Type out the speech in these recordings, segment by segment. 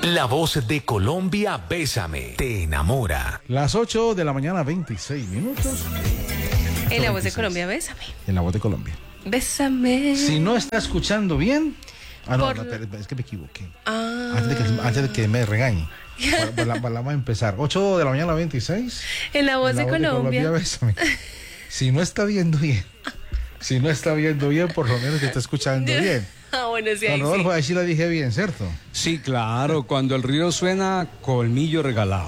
La voz de Colombia, Bésame, te enamora. Las 8 de la mañana, 26 minutos. En la voz de Colombia, bésame. En la voz de Colombia. Bésame. Si no está escuchando bien. Ah, no, es que me equivoqué. Antes de que me regañe. Vamos a empezar. 8 de la mañana, 26. En la voz de Colombia. Bésame. Si no está viendo bien. Si no está viendo bien, por lo menos que está escuchando bien. Ah, bueno, sí, ahí Rodolfo, sí. ahí sí la dije bien, ¿cierto? Sí, claro, cuando el río suena, colmillo regalado.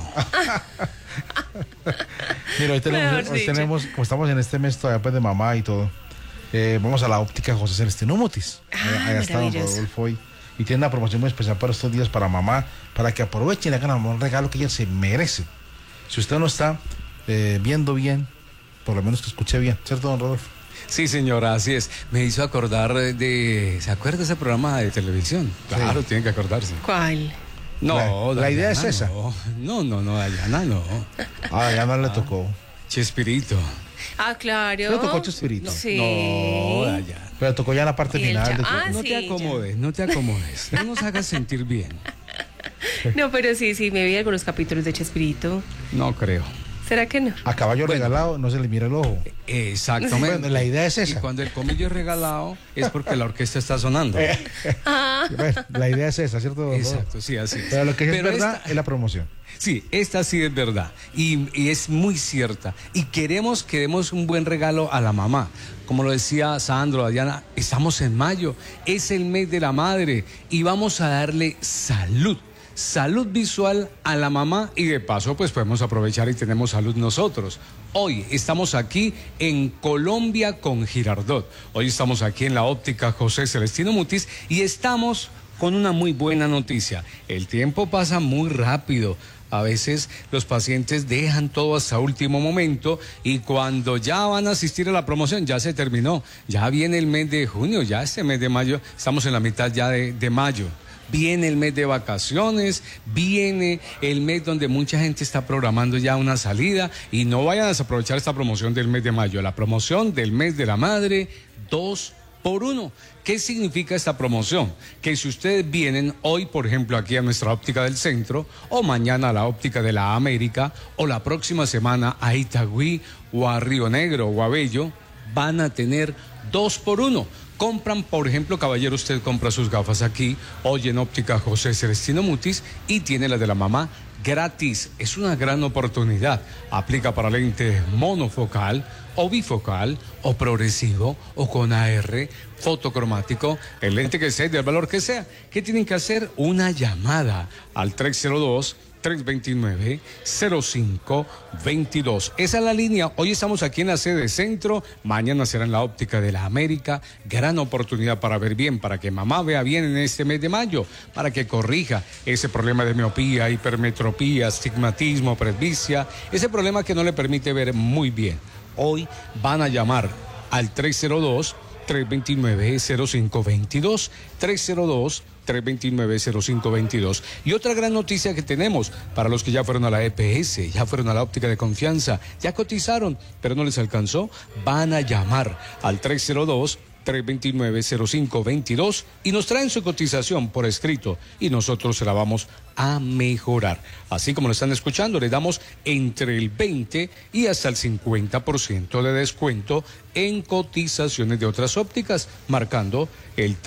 Mira, hoy tenemos, como estamos en este mes todavía pues, de mamá y todo, vamos a la óptica José Celestino Mutis. Allá está don Rodolfo hoy. Y tiene una promoción muy especial para estos días para mamá, para que aprovechen y le hagan un regalo que ella se merece. Si usted no está viendo bien, por lo menos que escuche bien, ¿cierto, don Rodolfo? Sí, señora, así es. Me hizo acordar ¿se acuerda de ese programa de televisión? Claro, Sí. tiene que acordarse. ¿Cuál? No, La idea Dayana, es esa. No, Dayana no. Ah, ya no le tocó. Chespirito. Ah, claro. ¿Le tocó Chespirito? Sí. No, Dayana. Pero tocó ya en la parte Y el final. cha- De Ah, No sí, te acomodes, no te acomodes. No nos hagas sentir bien. No, pero sí, me vi algunos capítulos de Chespirito. No creo. ¿Será que no? A caballo regalado no se le mira el ojo. Exactamente. Bueno, la idea es esa. Y cuando el comillo es regalado es porque la orquesta está sonando. Bueno, la idea es esa, ¿cierto, don Rodolfo? Exacto, sí, así es. Pero lo que es Pero verdad esta- es la promoción. Sí, esta sí es verdad y es muy cierta. Y queremos que demos un buen regalo a la mamá. Como lo decía Sandro, Diana, estamos en mayo, es el mes de la madre y vamos a darle salud. Salud visual a la mamá y de paso pues podemos aprovechar y tenemos salud nosotros. Hoy estamos aquí en Colombia con Girardot. Hoy estamos aquí en la óptica José Celestino Mutis y estamos con una muy buena noticia. El tiempo pasa muy rápido. A veces los pacientes dejan todo hasta último momento y cuando ya van a asistir a la promoción ya se terminó. Ya viene el mes de junio, ya este mes de mayo, estamos en la mitad ya de mayo. Viene el mes de vacaciones, viene el mes donde mucha gente está programando ya una salida y no vayan a desaprovechar esta promoción del mes de mayo, la promoción del mes de la madre, 2 por 1. ¿Qué significa esta promoción? Que si ustedes vienen hoy, por ejemplo, aquí a nuestra óptica del centro, o mañana a la óptica de la América, o la próxima semana a Itagüí, o a Río Negro, o a Bello, van a tener 2 por 1. Compran, por ejemplo, caballero, usted compra sus gafas aquí, hoy en óptica José Celestino Mutis, y tiene las de la mamá gratis. Es una gran oportunidad. Aplica para lente monofocal, o bifocal, o progresivo, o con AR, fotocromático, el lente que sea, del valor que sea. ¿Qué tienen que hacer? Una llamada al 302-329-0522. Esa es la línea. Hoy estamos aquí en la sede centro, mañana será en la óptica de la América. Gran oportunidad para ver bien, para que mamá vea bien en este mes de mayo, para que corrija ese problema de miopía, hipermetropía, astigmatismo, presbicia, ese problema que no le permite ver muy bien. Hoy van a llamar al 302-329-0522, 302-329-0522. Y otra gran noticia que tenemos para los que ya fueron a la EPS, ya fueron a la óptica de confianza, ya cotizaron, pero no les alcanzó, van a llamar al 302-329-0522 y nos traen su cotización por escrito y nosotros se la vamos a mejorar. Así como lo están escuchando, le damos entre el 20 y hasta el 50% de descuento en cotizaciones de otras ópticas, marcando el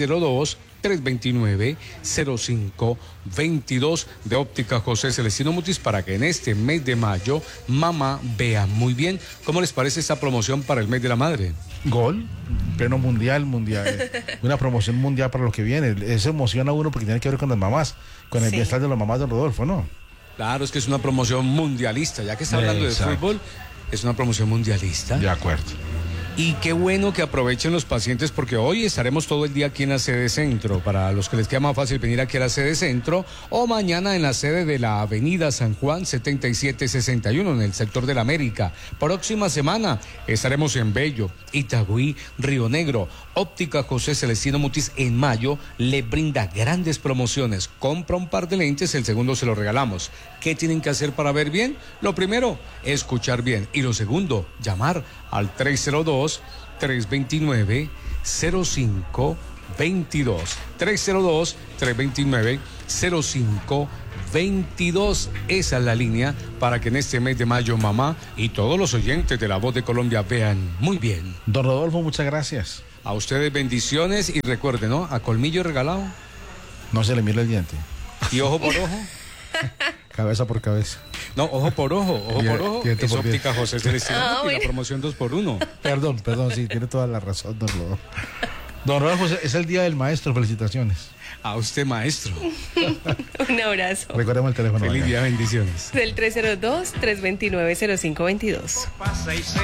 302-329-0522 de óptica José Celestino Mutis para que en este mes de mayo mamá vea muy bien. ¿Cómo les parece esta promoción para el mes de la madre? Gol, pleno mundial, una promoción mundial para lo que viene. Eso emociona a uno porque tiene que ver con las mamás, con el bienestar de las mamás de Rodolfo, ¿no? Claro, es que es una promoción mundialista, ya que está hablando Exacto. de fútbol, es una promoción mundialista. De acuerdo. Y qué bueno que aprovechen los pacientes porque hoy estaremos todo el día aquí en la sede centro, para los que les queda más fácil venir aquí a la sede centro, o mañana en la sede de la avenida San Juan 7761 en el sector de la América. Próxima semana estaremos en Bello, Itagüí, Río Negro. Óptica José Celestino Mutis en mayo le brinda grandes promociones. Compra un par de lentes, el segundo se lo regalamos. ¿Qué tienen que hacer para ver bien? Lo primero, escuchar bien. Y lo segundo, llamar al 302-329-0522. 302-329-0522. Esa es la línea para que en este mes de mayo mamá y todos los oyentes de La Voz de Colombia vean muy bien. Don Rodolfo, muchas gracias. A ustedes bendiciones y recuerden, ¿no? A colmillo regalado. No se le mira el diente. Y ojo por ojo. Cabeza por cabeza. No, ojo por ojo, Diente es por óptica diente. José Celestino y bueno. la promoción 2x1. Perdón, sí, tiene toda la razón, don Rodolfo. Don Rodolfo, es el Día del Maestro, felicitaciones. A usted, maestro. Un abrazo. Recuérdame el teléfono. Feliz María. día, bendiciones. Del 302-329-0522.